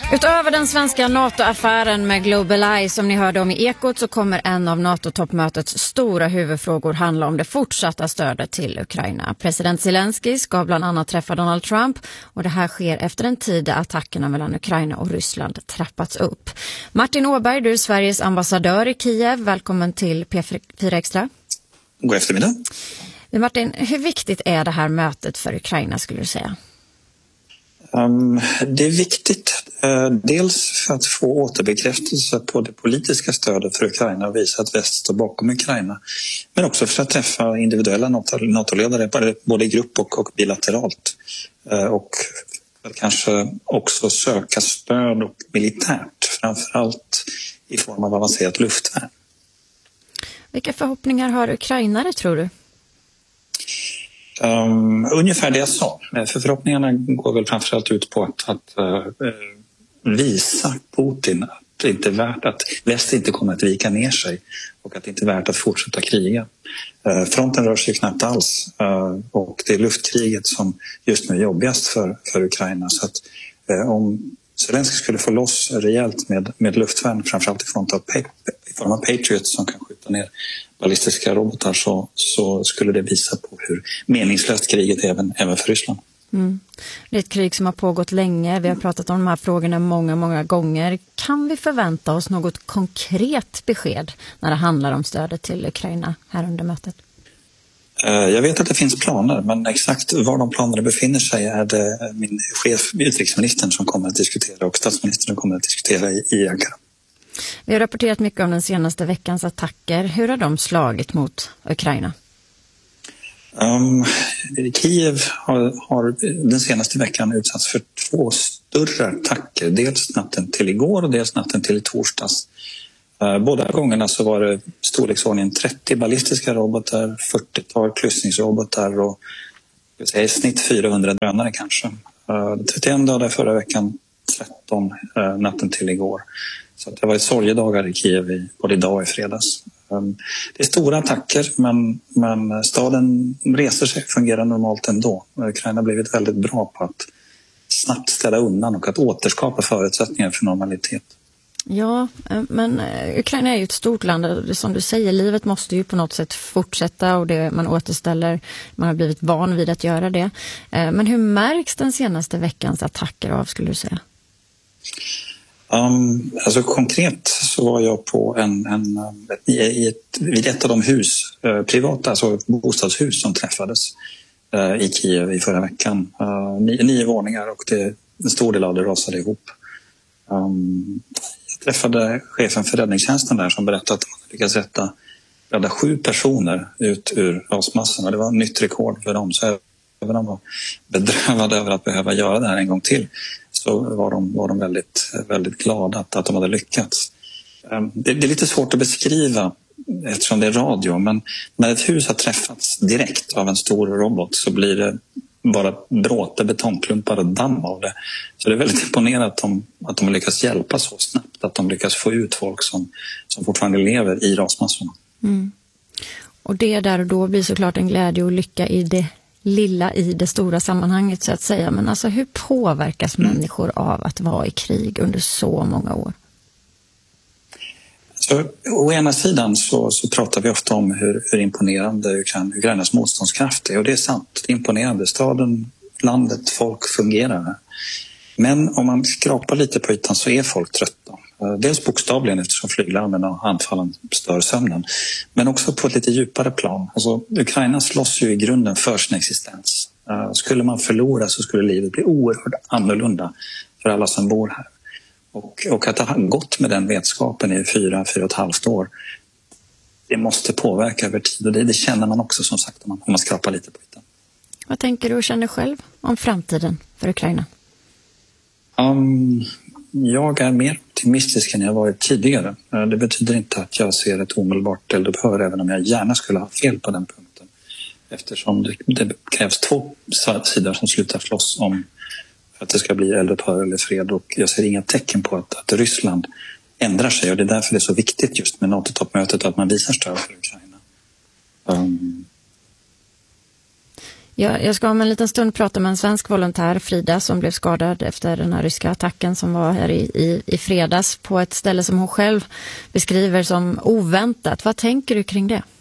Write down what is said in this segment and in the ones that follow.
Utöver den svenska NATO-affären med GlobalEye som ni hörde om i Ekot, så kommer en av NATO-toppmötets stora huvudfrågor handla om det fortsatta stödet till Ukraina. President Zelensky ska bland annat träffa Donald Trump, och det här sker efter en tid där attackerna mellan Ukraina och Ryssland trappats upp. Martin Åberg, du är Sveriges ambassadör i Kiev. Välkommen till P4 Extra. God eftermiddag. Martin, hur viktigt är det här mötet för Ukraina skulle du säga? Det är viktigt, dels för att få återbekräftelse på det politiska stödet för Ukraina och visa att väst står bakom Ukraina, men också för att träffa individuella NATO-ledare både i grupp och bilateralt, och kanske också söka stöd och militärt, framförallt i form av avancerat luftvärn. Vilka förhoppningar har ukrainare, tror du? Ungefär det jag sa. För förhoppningarna går väl framförallt ut på att visa Putin att det inte är värt att väst inte kommer att vika ner sig och att det inte är värt att fortsätta kriga. Fronten rör sig knappt alls, och det är luftkriget som just nu är jobbigast för Ukraina. Så att om Zelensky skulle få loss rejält med luftvärn, framförallt i form av Patriots som kan skjuta ner ballistiska robotar, så skulle det visa på hur meningslöst kriget är även för Ryssland. Det är ett krig som har pågått länge. Vi har pratat om de här frågorna många gånger. Kan vi förvänta oss något konkret besked när det handlar om stödet till Ukraina här under mötet? Jag vet att det finns planer, men exakt var de planerna befinner sig är det min chef, utrikesministern, som kommer att diskutera, och statsministern som kommer att diskutera i Ankara. Vi har rapporterat mycket om den senaste veckans attacker. Hur har de slagit mot Ukraina? Kiev har den senaste veckan utsatts för 2 större attacker. Dels natten till igår och dels natten till i torsdags. Båda gångerna så var det storleksordningen 30 ballistiska robotar, 40-tal kryssningsrobotar och i snitt 400 drönare kanske. 31 dagar förra veckan, 13 natten till igår. Så det var ett sorgedagar i Kiev både idag och i fredags. Det är stora attacker, men staden reser sig, fungerar normalt ändå. Ukraina har blivit väldigt bra på att snabbt ställa undan och att återskapa förutsättningar för normalitet. Ja, men Ukraina är ju ett stort land. Som du säger, livet måste ju på något sätt fortsätta, och man återställer, man har blivit van vid att göra det. Men hur märks den senaste veckans attacker av, skulle du säga? Alltså konkret så var jag på vid ett av de privata, alltså bostadshus som träffades i Kiev i förra veckan. 9 våningar, och en stor del av det rasade ihop. Jag träffade chefen för räddningstjänsten där som berättade att man lyckades rädda 7 personer ut ur rasmassorna. Det var ett nytt rekord för dem, så även om de var bedrövade över att behöva göra det här en gång till, så var de väldigt, väldigt glada att de hade lyckats. Det är lite svårt att beskriva eftersom det är radio, men när ett hus har träffats direkt av en stor robot så blir det bara bråte, betongklumpar och damm av det. Så det är väldigt imponerande att de lyckas hjälpa så snabbt, att de lyckas få ut folk som fortfarande lever i rasmassorna. Och det där och då blir såklart en glädje och lycka i det lilla, i det stora sammanhanget så att säga. Men alltså, hur påverkas människor av att vara i krig under så många år? Så, å ena sidan så pratar vi ofta om hur imponerande Ukrainas motståndskraft är, och det är sant. Det är imponerande. Staden, landet, folk fungerar. Men om man skrapar lite på ytan så är folk trötta. Dels bokstavligen eftersom flyglarmen och anfallen stör sömnen, men också på ett lite djupare plan. Alltså, Ukraina slåss ju i grunden för sin existens. Skulle man förlora så skulle livet bli oerhört annorlunda för alla som bor här. Och att ha gått med den vetskapen i 4,5 år, det måste påverka över tid, och det känner man också, som sagt, om man skrapar lite på ytan. Vad tänker du och känner själv om framtiden för Ukraina? Jag är mer optimistisk än jag varit tidigare. Det betyder inte att jag ser ett omedelbart eldupphör, även om jag gärna skulle ha fel på den punkten. Eftersom det krävs 2 sidor som slutar slåss om att det ska bli eldupphör eller fred, och jag ser inga tecken på att Ryssland ändrar sig, och det är därför det är så viktigt just med NATO-toppmötet att man visar stöd för Ukraina. Jag ska om en liten stund prata med en svensk volontär, Frida, som blev skadad efter den här ryska attacken som var här i fredags på ett ställe som hon själv beskriver som oväntat. Vad tänker du kring det?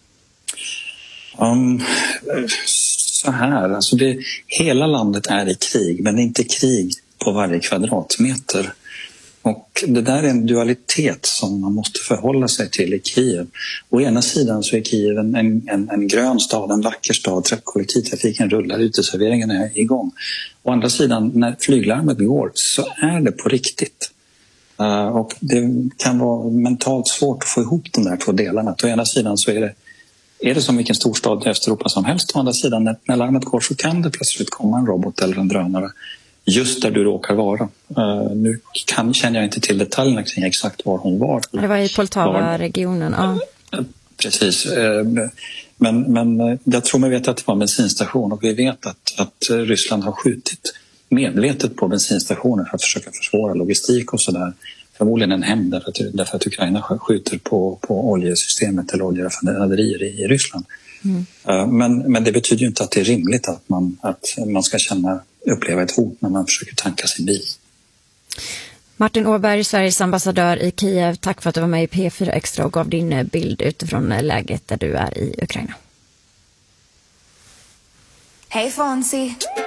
Så här, alltså hela landet är i krig, men det är inte krig på varje kvadratmeter. Och det där är en dualitet som man måste förhålla sig till i Kiev. Å ena sidan så är Kiev en grön stad, en vacker stad, kollektivtrafiken rullar, uteserveringen är igång. Å andra sidan, när flyglarmet går så är det på riktigt. Och det kan vara mentalt svårt att få ihop de där två delarna. Å ena sidan så är det som vilken storstad i Östeuropa som helst. Å andra sidan, när larmet går så kan det plötsligt komma en robot eller en drönare just där du råkar vara. Nu känner jag inte till detaljerna kring exakt var hon var. Det var i Poltava-regionen, ja. Precis. Men jag tror man vet att det var en bensinstation, och vi vet att Ryssland har skjutit medvetet på bensinstationer för att försöka försvåra logistik och sådär. Förmodligen en hämnd därför att Ukraina skjuter på oljesystemet eller oljeraffinaderier i Ryssland. Men det betyder ju inte att det är rimligt att man ska uppleva ett hot när man försöker tanka sin bil. Martin Åberg, Sveriges ambassadör i Kiev, tack för att du var med i P4 Extra och gav din bild utifrån läget där du är i Ukraina. Hey Fonzie.